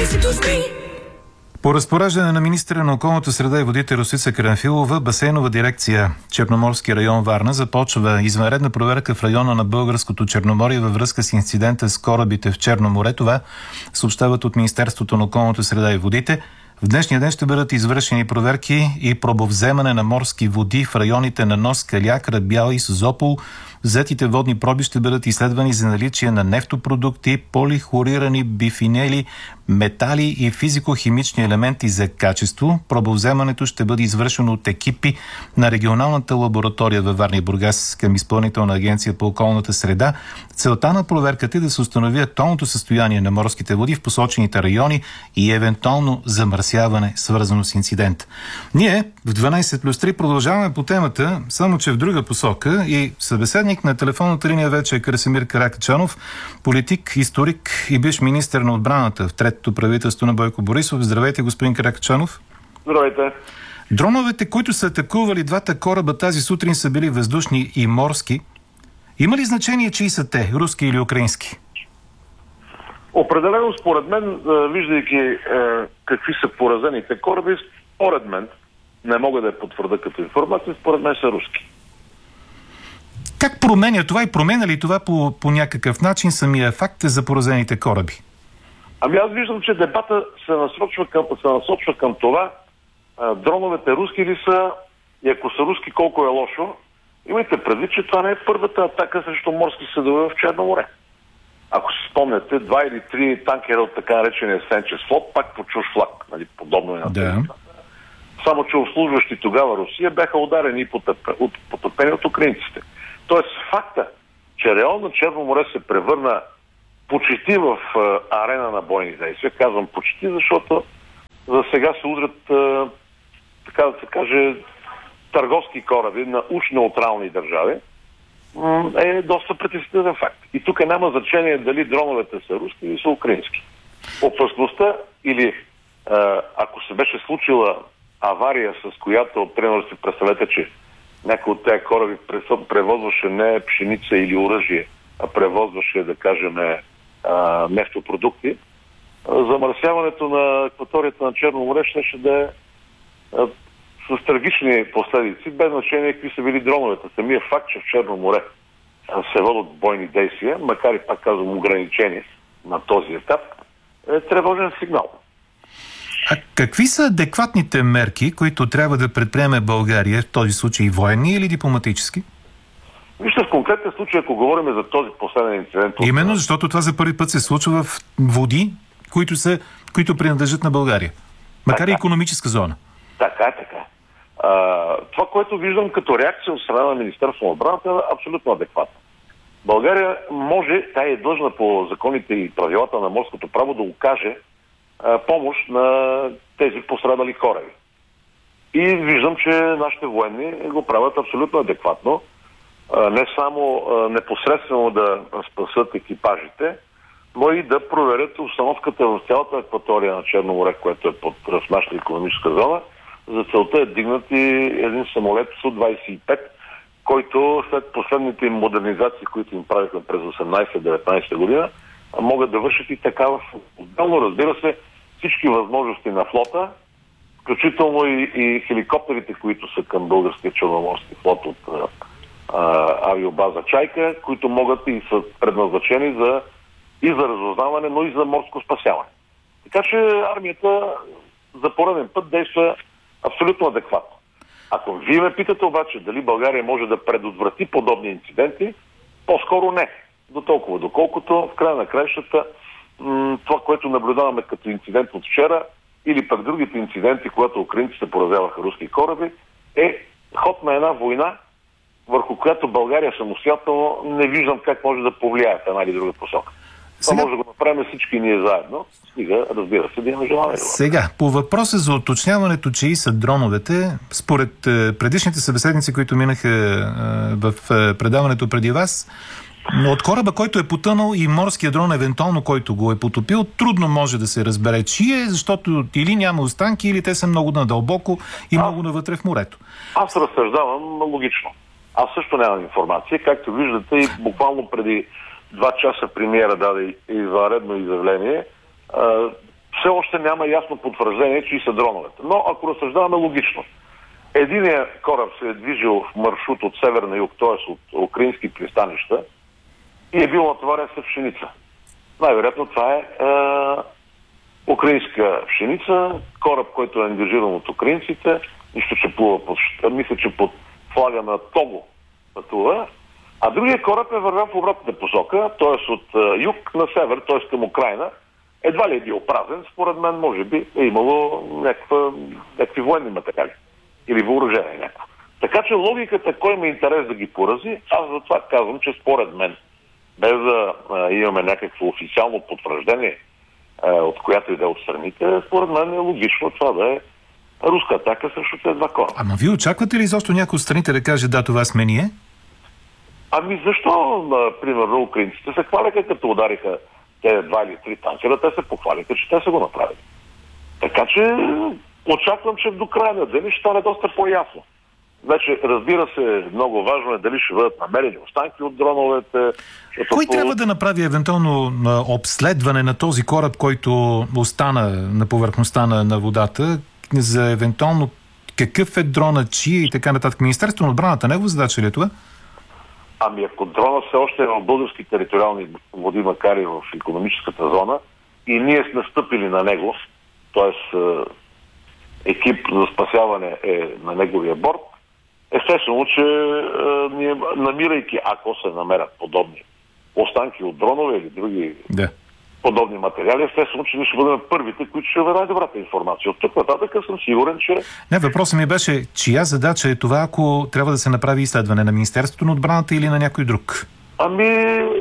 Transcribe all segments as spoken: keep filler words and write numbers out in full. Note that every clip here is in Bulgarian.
По разпореждане на министъра на околната среда и водите Росица Карамфилова, басейнова дирекция Черноморски район Варна започва извънредна проверка в района на Българското Черноморие във връзка с инцидента с корабите в Черно море. Това съобщават от Министерството на околната среда и водите. В днешния ден ще бъдат извършени проверки и пробовземане на морски води в районите на Нос, Калиакра, Бяла и Созопол. Взетите водни проби ще бъдат изследвани за наличие на нефтопродукти, полихлорирани бифинели, метали и физико-химични елементи за качество. Пробовземането ще бъде извършено от екипи на регионалната лаборатория във Варна и Бургас към Изпълнителна агенция по околната среда. Целта на проверката е да се установи актуалното състояние на морските води в посочените райони и евентуално замърсяване, свързано с инцидент. Ние в дванайсет плюс три продължаваме по темата, само че в друга посока, и събеседник на телефонната линия вече е Красимир Каракачанов, политик, историк и бивш министър на отбраната в третото правителство на Бойко Борисов. Здравейте, господин Каракачанов. Здравейте. Дроновете, които са атакували двата кораба тази сутрин, са били въздушни и морски. Има ли значение, чии са те, руски или украински? Определено, според мен, виждайки е, какви са поразените кораби, според мен, не мога да я потвърда като информация, според мен са руски. Как променя това и променя ли това по, по някакъв начин самия факт за поразените кораби? Ами аз виждам, че дебата се насочва към, се насочва към това а, дроновете руски ли са и ако са руски, колко е лошо. Имайте предвид, че това не е първата атака срещу морски съдове в Черно море. Ако си спомняте, два или три танкера от така наречения Сенчес флот, пак по чуж флаг, нали, подобно е на да. тези. Само че обслужващи тогава Русия бяха ударени и потопени от украинците. Тоест факта, че реално Черно море се превърна почти в а, арена на бойни действия, казвам почти, защото за сега се удрят, а, така да се каже, търговски кораби на уж неутрални държави, е доста притеснителен факт. И тук няма значение дали дроновете са руски или са украински. Опасността или а, ако се беше случила авария, с която, примерно си представете, че някой от тези кораби превозваше не пшеница или оръжие, а превозваше, да кажем, а, нефтопродукти, замърсяването на акваторията на Черно море ще да е а, с трагични последици, без значение какви са били дроновете. Самия факт, че в Черно море а, се водят бойни действия, макар и пак казвам ограничени на този етап, е тревожен сигнал. А какви са адекватните мерки, които трябва да предприеме България, в този случай военни или дипломатически? Вижте, в конкретен случай, ако говорим за този последен инцидент... Именно, защото това за първи път се случва в води, които, са, които принадлежат на България. Макар така, и икономическа зона. Така, така. А, това, което виждам като реакция от страна на Министерството на отбраната, е абсолютно адекватно. България може, тя е длъжна по законите и правилата на морското право да окаже а, помощ на тези пострадали кораби. И виждам, че нашите военни го правят абсолютно адекватно. А, не само а, непосредствено да спасат екипажите, но и да проверят обстановката в цялата акватория на Черно море, което е под нашата икономическа зона. За целта е дигнат и един самолет Су двайсет и пет, който след последните им модернизации, които им правихме през осемнайсета-деветнайсета година, могат да вършат и такава. Отделно, разбира се, всички възможности на флота, включително и, и хеликоптерите, които са към българския черноморски флот от а, авиобаза Чайка, които могат и са предназначени за, и за разузнаване, но и за морско спасяване. Така че армията за пореден път действа абсолютно адекватно. Ако вие ме питате обаче дали България може да предотврати подобни инциденти, по-скоро не. До толкова, доколкото в края на краищата м- това, което наблюдаваме като инцидент от вчера, или пък другите инциденти, когато украинците поразяваха руски кораби, е ход на една война, върху която България самостоятелно не виждам как може да повлияе в една или друга посока. Това сега... може да го направим всички ние заедно. Стига, разбира се, да имаме желание. Сега, по въпроса за уточняването, чии са дроновете, според предишните събеседници, които минаха в предаването преди вас, от кораба, който е потънал и морския дрон, евентуално който го е потопил, трудно може да се разбере чие, защото или няма останки, или те са много надълбоко и много навътре в морето. Аз разсъждавам логично. Аз също нямам информация. Както виждате, и буквално преди два часа премиера даде извънредно изявление. все още няма ясно потвърждение, чии са дроновете. Но ако разсъждаваме логично, единият кораб се е движил в маршрут от север на юг, т.е. от украински пристанища, и е бил натоварен с пшеница. Най-вероятно това е, е украинска пшеница, кораб, който е ангажиран от украинците, нищо, че плува под, мисля, че под флага на Того пътува, а другия кораб е вървял в обратната посока, т.е. от е, юг на север, т.е. към Украйна. Едва ли е бил празен, според мен, може би е имало някаква, някакви военни материали или въоръжение някакво. Така че логиката, кой има интерес да ги порази, аз за това казвам, че според мен, без да а, имаме някакво официално потвърждение, а, от която и да е от страните, според мен е логично това да е руска атака срещу тези два кораба. Ама вие очаквате ли изобщо някой от страните да каже да, това сме ние? Ами защо, примерно, украинците се хваляха, като удариха те два или три танкера, те се похвалиха, че те са го направили. Така че очаквам, че до края на ден ще стане доста по-ясно. Вече, разбира се, много важно е дали ще бъдат намерени останки от дроновете. Кой по... трябва да направи евентуално обследване на този кораб, който остана на повърхността на, на водата, за евентуално какъв е дрона, чия и така нататък? Министерството на отбраната, негова задача ли е това? Ами ако дрона все още е в български териториални води, макар и в икономическата зона, и ние сме стъпили на него, т.е. екип за спасяване е на неговия борд, естествено, че е, ние, намирайки, ако се намерят подобни останки от дронове или други да. подобни материали, естествено, че ние ще бъдем първите, които ще дават най-добрата информация. От тук нататък съм сигурен, че... Не, въпросът ми беше, чия задача е това, ако трябва да се направи изследване на Министерството на отбраната или на някой друг? Ами...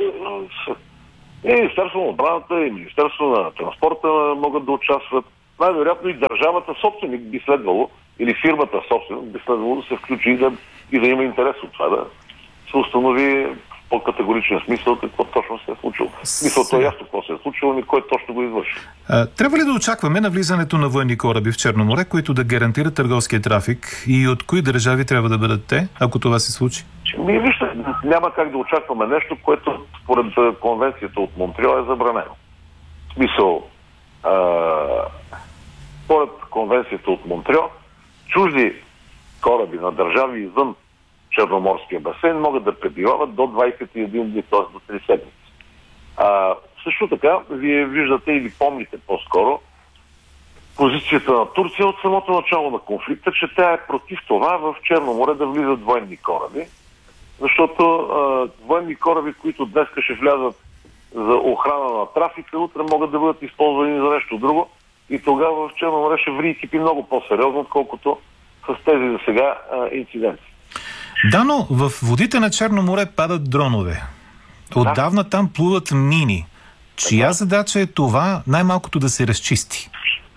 И Министерството на отбраната, и Министерството на транспорта могат да участват. Най-вероятно и държавата собственик би следвало, или фирмата собственик би следвало да се включи и да, и да има интерес от това, да се установи в по-категоричен смисъл какво точно се е случило. Смисълто е ясно какво се е случило и кой точно го извърши. А, трябва ли да очакваме навлизането на военни кораби в Черно море, които да гарантират търговския трафик, и от кои държави трябва да бъдат те, ако това се случи? Ми, вижте, няма как да очакваме нещо, което според конвенцията от Монтреал е забранено. В смисъл, а, според конвенцията от Монтреал, чужди кораби на държави извън Черноморския басейн могат да пребивават до двадесет и един дни, т.е. до три седмици. А, също така, вие виждате или помните по-скоро позицията на Турция от самото начало на конфликта, че тя е против това в Черно море да влизат военни кораби, защото а, военни кораби, които днес ще влязат за охрана на трафика, утре могат да бъдат използвани за нещо друго и тогава в Черно море ще ври екипи много по-сериозно, отколкото с тези за сега а, инциденти. Да, но в водите на Черно море падат дронове. Отдавна да. Там плуват мини. Чия задача е това най-малкото да се разчисти?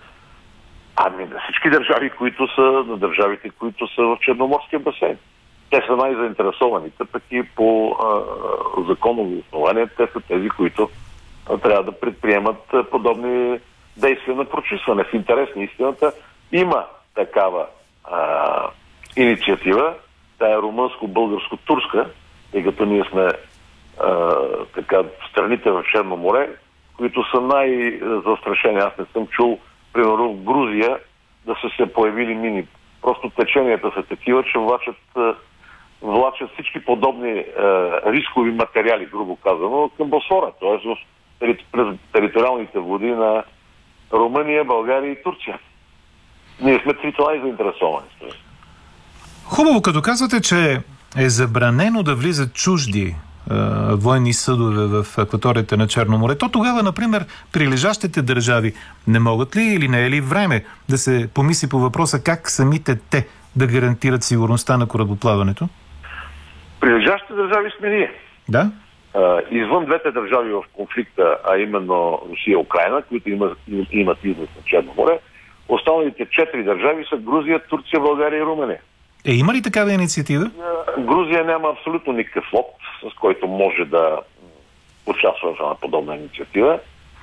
Ами на всички държави, които са на държавите, които са в Черноморския басейн. Те са най-заинтересованите, пък и по а, законово основание те са тези, които а, трябва да предприемат а, подобни действия на прочистване. В интерес на истината има такава а, инициатива. Тя е румънско-българско-турска, тъй като ние сме а, така, страните в Черно море, които са най-застрашени. Аз не съм чул, примерно в Грузия, да са се появили мини. Просто теченията са такива, че влачат, влачат всички подобни а, рискови материали, грубо казано, към Босфора, т.е. в през териториалните води на Румъния, България и Турция. Ние сме трите най-заинтересовани. Хубаво, като казвате, че е забранено да влизат чужди е, военни съдове в акваторията на Черно море, то тогава, например, прилежащите държави не могат ли или не е ли време да се помисли по въпроса как самите те да гарантират сигурността на корабоплаването? Прилежащите държави сме ние. Да? Извън двете държави в конфликта, а именно Русия и Украйна, които имат, имат износ на Черно море, останалите четири държави са Грузия, Турция, България и Румъния. Е, има ли такава инициатива? Грузия няма абсолютно никакъв флот, с който може да участва в подобна инициатива.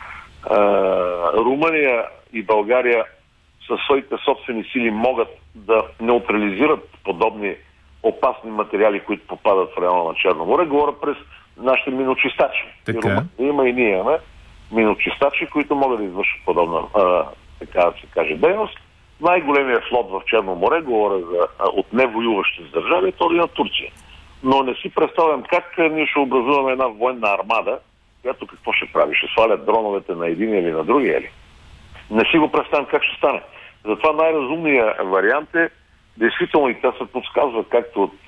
Румъния и България със своите собствени сили могат да неутрализират подобни опасни материали, които попадат в района на Черно море. Говоря през нашите миночистачи. Така. Има и ние имаме. миночистачи, които могат да извършат подобна, а, така да се каже, дейност. Най-големият флот в Черно море, говоря за а, от невоюващи държави, е този на Турция. Но не си представям как ние ще образуваме една военна армада, която какво ще прави? Ще свалят дроновете на един или на другия ли? Не си го представям как ще стане. Затова най-разумният вариант е, действително и тя се подсказва както от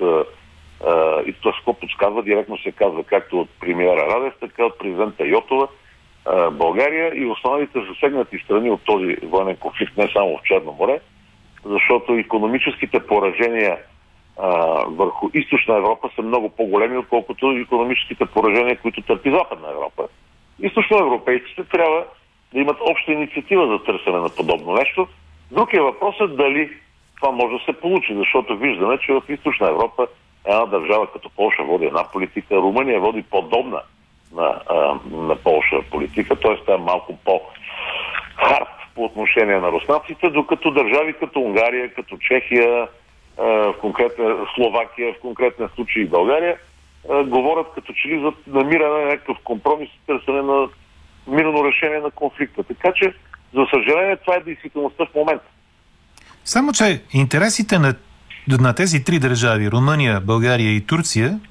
Uh, и това ско подсказва, директно се казва както от премиера Радев, така от президента Йотова, uh, България и останалите засегнати страни от този военен конфликт, не само в Черно море, защото икономическите поражения uh, върху източна Европа са много по-големи, отколкото икономическите поражения, които търпи Западна Европа. Източноевропейците трябва да имат обща инициатива за търсене на подобно нещо. Друг е въпросът дали това може да се получи, защото виждаме, че в източна Европа една държава като Полша води една политика, Румъния води подобна на, а, на Полша политика, т.е. тя е малко по-хард по отношение на руснаците, докато държави като Унгария, като Чехия, а, в конкретна Словакия, в конкретен случай и България, а, говорят като че ли за намиране на някакъв компромис и търсене на мирно решение на конфликта. Така че, за съжаление, това е действителността в момента. Само, че интересите на на тези три държави, Румъния, България и Турция,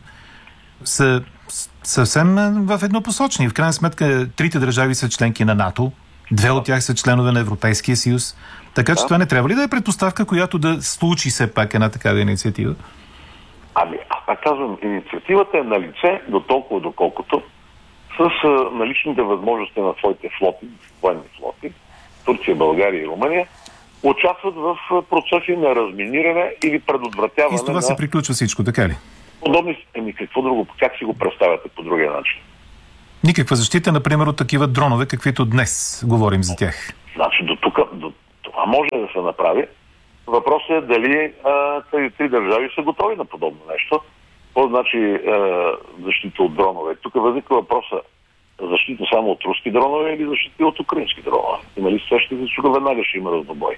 са съвсем в еднопосочни. В крайна сметка, трите държави са членки на НАТО, две от тях са членове на Европейския съюз. Така че да. Това не трябва ли да е предпоставка, която да случи все пак една такава инициатива? Ами, аз пак казвам, инициативата е на лице до толкова доколкото с наличните възможности на своите флоти, военни флоти, Турция, България и Румъния, участват в процеси на разминиране или предотвратяване. И с това на... се приключва всичко, така ли? Подобни... Еми, какво друго? Как си го представяте по другия начин? Никаква защита, например, от такива дронове, каквито днес говорим за тях. Значи, до тук, до това може да се направи. Въпросът е дали а, тези три държави са готови на подобно нещо. Какво значи а, защита от дронове? Тук възниква въпроса защита само от руски дронове или защита от украински дронове. И нали сещате, че тук веднага ще има разнобой.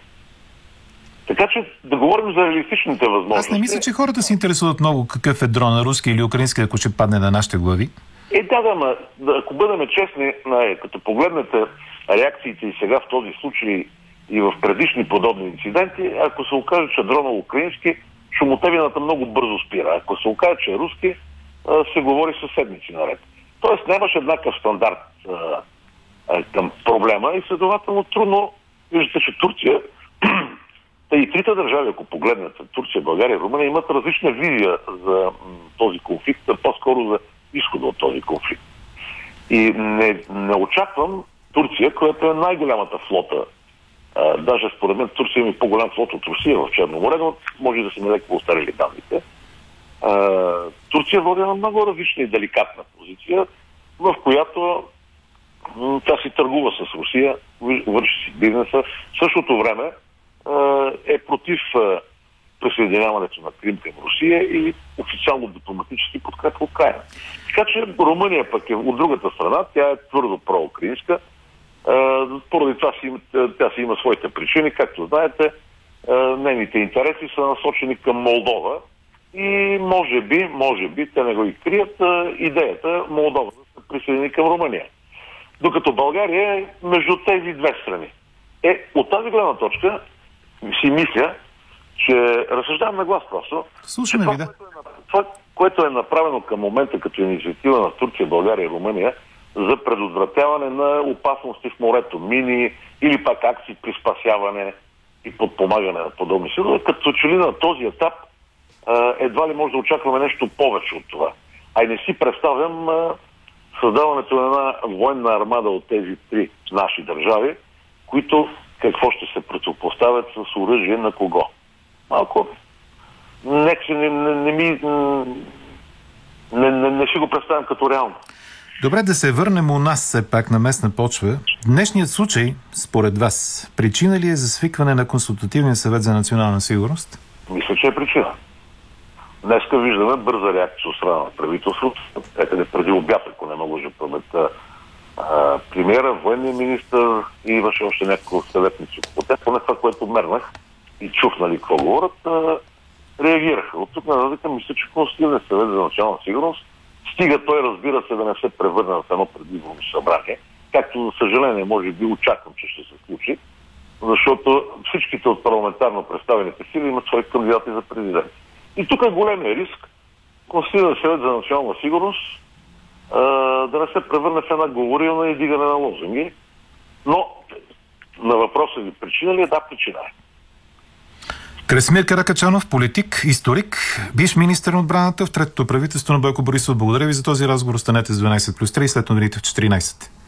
Така че да говорим за реалистичните възможности. Аз не мисля, че хората се интересуват много какъв е дрона, руски или украински, ако ще падне на нашите глави. Е, да, да, ма, да, ако бъдем честни, като погледнете реакциите и сега в този случай и в предишни подобни инциденти, ако се окаже, че дрона е украински, шумотевината много бързо спира. Ако се окаже, че е руски, се говори със седмици наред. Тоест нямаше еднакъв стандарт а, а, към проблема и следователно трудно виждате, че Турция и трите държави, ако погледнете, Турция, България и Румъния, имат различна визия за м, този конфликт, а по-скоро за изхода от този конфликт. И не, не очаквам Турция, която е най-голямата флота, а, даже според мен Турция има по-голям флот от Русия в Черно море, но може да се нелеко остарели данните. Uh, Турция води на много различна и деликатна позиция, в която м- тя си търгува с Русия, върши си бизнеса. В същото време uh, е против uh, присъединяването на Крим към Русия и официално дипломатически подкрепа Украйна. Така че Румъния пък е от другата страна, тя е твърдо проукраинска. Uh, поради това си, тя си има своите причини. Както знаете, uh, нейните интереси са насочени към Молдова. И може би, може би, те не го и крият, идеята Молдова да се присъедини към Румъния. Докато България е между тези две страни. Е, от тази гледна точка си мисля, че разсъждавам на глас просто. Слушаме това, ви, да. което е, това, което е направено към момента като инициатива на Турция, България и Румъния за предотвратяване на опасности в морето, мини или пак акции при спасяване и подпомагане на подобни съдове, като че ли на този етап едва ли може да очакваме нещо повече от това. А и не си представям а, създаването на една военна армада от тези три наши държави, които какво ще се противопоставят с оръжие на кого. Малко. Нека не, не, не ми... Не, не, не си го представям като реално. Добре, да се върнем у нас все пак на местна почва. Днешният случай, според вас, причина ли е за свикване на Консултативния съвет за национална сигурност? Мисля, че е причина. Днеска виждаме бърза реакция от страна на правителството. Ето преди обяд, ако не ме лъжа паметта, премиера, военния министър и имаше още няколко съветници. От те, поне това, което мернах и чух, нали, какво говорят, а, реагираха. От тук нататък мисля, че Консултативният съвет за национална сигурност стига той, разбира се, да не се превърне в едно предизборно събрание, както за съжаление може би очаквам, че ще се случи, защото всичките от парламентарно представените сили имат свои кандидати за президент. И тук е големия риск Конституционен съвет за национална сигурност а, да не се превърне в една говорилна и дигане на лозунги. Но на въпроса ви причина ли е? Да, причина е. Красимир Каракачанов, политик, историк, бивш министър на отбраната в третото правителство на Бойко Борисов. Благодаря ви за този разговор. Останете с дванайсет плюс три и след новините в четиринайсет.